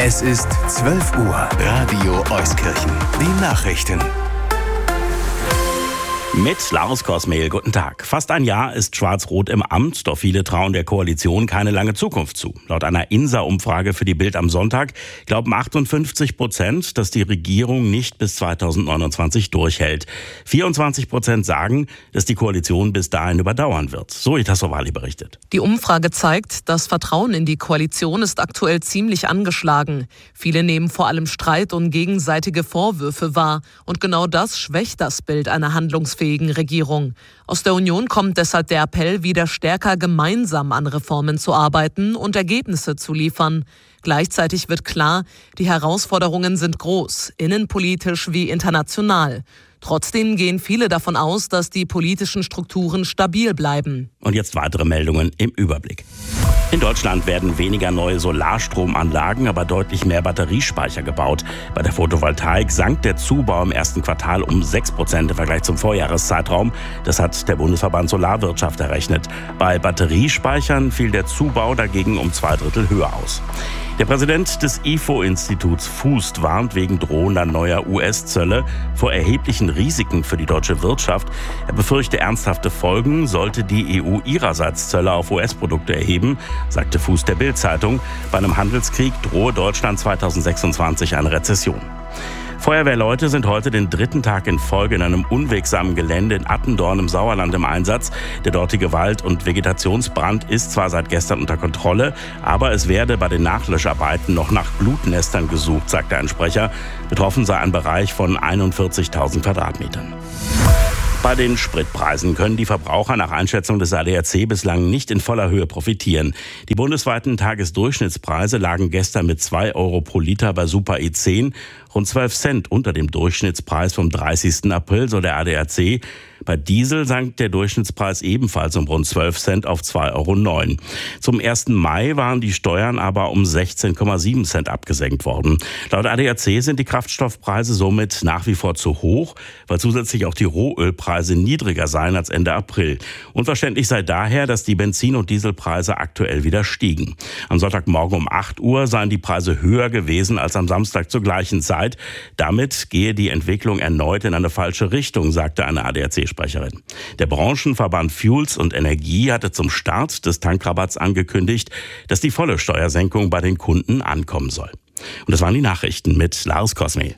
Es ist 12 Uhr. Radio Euskirchen. Die Nachrichten. Mit Lars Kosmehl, guten Tag. Fast ein Jahr ist Schwarz-Rot im Amt, doch viele trauen der Koalition keine lange Zukunft zu. Laut einer INSA-Umfrage für die Bild am Sonntag glauben 58%, dass die Regierung nicht bis 2029 durchhält. 24% sagen, dass die Koalition bis dahin überdauern wird. Zoe Tassovali berichtet. Die Umfrage zeigt, das Vertrauen in die Koalition ist aktuell ziemlich angeschlagen. Viele nehmen vor allem Streit und gegenseitige Vorwürfe wahr. Und genau das schwächt das Bild einer handlungsfähigen Regierung. Aus der Union kommt deshalb der Appell, wieder stärker gemeinsam an Reformen zu arbeiten und Ergebnisse zu liefern. Gleichzeitig wird klar, die Herausforderungen sind groß, innenpolitisch wie international. Trotzdem gehen viele davon aus, dass die politischen Strukturen stabil bleiben. Und jetzt weitere Meldungen im Überblick. In Deutschland werden weniger neue Solarstromanlagen, aber deutlich mehr Batteriespeicher gebaut. Bei der Photovoltaik sank der Zubau im ersten Quartal um 6% im Vergleich zum Vorjahreszeitraum. Das hat der Bundesverband Solarwirtschaft errechnet. Bei Batteriespeichern fiel der Zubau dagegen um 2/3 höher aus. Der Präsident des IFO-Instituts Fust warnt wegen drohender neuer US-Zölle vor erheblichen Risiken für die deutsche Wirtschaft. Er befürchte ernsthafte Folgen, sollte die EU ihrerseits Zölle auf US-Produkte erheben, sagte Fust der Bild-Zeitung. Bei einem Handelskrieg drohe Deutschland 2026 eine Rezession. Feuerwehrleute sind heute den 3. Tag in Folge in einem unwegsamen Gelände in Attendorn im Sauerland im Einsatz. Der dortige Wald- und Vegetationsbrand ist zwar seit gestern unter Kontrolle, aber es werde bei den Nachlöscharbeiten noch nach Glutnestern gesucht, sagte ein Sprecher. Betroffen sei ein Bereich von 41.000 Quadratmetern. Bei den Spritpreisen können die Verbraucher nach Einschätzung des ADAC bislang nicht in voller Höhe profitieren. Die bundesweiten Tagesdurchschnittspreise lagen gestern mit 2 Euro pro Liter bei Super E10, rund 12 Cent unter dem Durchschnittspreis vom 30. April, so der ADAC. Bei Diesel sank der Durchschnittspreis ebenfalls um rund 12 Cent auf 2,09 Euro. Zum 1. Mai waren die Steuern aber um 16,7 Cent abgesenkt worden. Laut ADAC sind die Kraftstoffpreise somit nach wie vor zu hoch, weil zusätzlich auch die Rohölpreise niedriger seien als Ende April. Unverständlich sei daher, dass die Benzin- und Dieselpreise aktuell wieder stiegen. Am Sonntagmorgen um 8 Uhr seien die Preise höher gewesen als am Samstag zur gleichen Zeit. Damit gehe die Entwicklung erneut in eine falsche Richtung, sagte eine ADAC-Sprecherin. Der Branchenverband Fuels und Energie hatte zum Start des Tankrabatts angekündigt, dass die volle Steuersenkung bei den Kunden ankommen soll. Und das waren die Nachrichten mit Lars Kosmehl.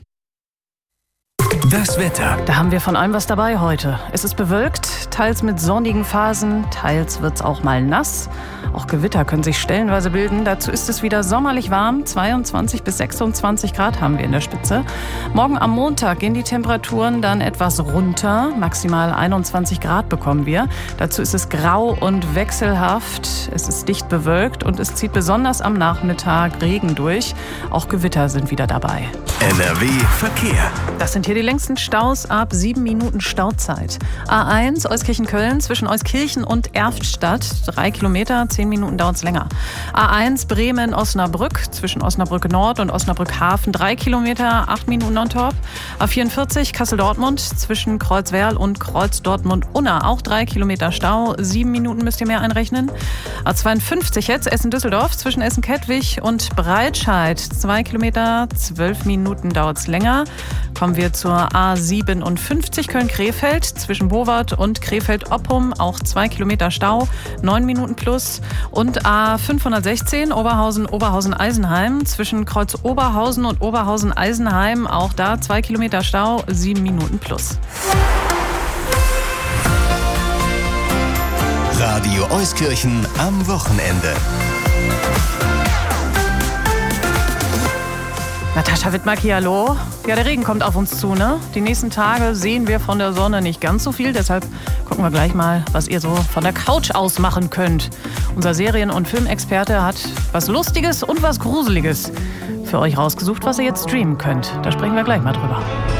Das Wetter. Da haben wir von allem was dabei heute. Es ist bewölkt, teils mit sonnigen Phasen, teils wird es auch mal nass. Auch Gewitter können sich stellenweise bilden. Dazu ist es wieder sommerlich warm. 22 bis 26 Grad haben wir in der Spitze. Morgen am Montag gehen die Temperaturen dann etwas runter. Maximal 21 Grad bekommen wir. Dazu ist es grau und wechselhaft. Es ist dicht bewölkt und es zieht besonders am Nachmittag Regen durch. Auch Gewitter sind wieder dabei. NRW Verkehr. Das sind hier die längsten Staus ab 7 Minuten Stauzeit. A1 Euskirchen-Köln zwischen Euskirchen und Erftstadt. 3 Kilometer, 10 Minuten dauert es länger. A1 Bremen-Osnabrück zwischen Osnabrück Nord und Osnabrück Hafen. 3 Kilometer, 8 Minuten on top. A44 Kassel-Dortmund zwischen Kreuzwerl und Kreuz-Dortmund-Unna. Auch 3 Kilometer Stau. 7 Minuten müsst ihr mehr einrechnen. A52 jetzt Essen-Düsseldorf zwischen Essen-Kettwig und Breitscheid. 2 Kilometer, 12 Minuten dauert es länger. Kommen wir zur A57 Köln-Krefeld zwischen Bowart und Krefeld-Oppum. Auch 2 Kilometer Stau, 9 Minuten plus. Und A516 Oberhausen-Eisenheim zwischen Kreuz Oberhausen und Oberhausen-Eisenheim. Auch da 2 Kilometer Stau, 7 Minuten plus. Radio Euskirchen am Wochenende. Natascha Wittmacki, hallo. Ja, der Regen kommt auf uns zu, ne? Die nächsten Tage sehen wir von der Sonne nicht ganz so viel. Deshalb gucken wir gleich mal, was ihr so von der Couch aus machen könnt. Unser Serien- und Filmexperte hat was Lustiges und was Gruseliges für euch rausgesucht, was ihr jetzt streamen könnt. Da sprechen wir gleich mal drüber.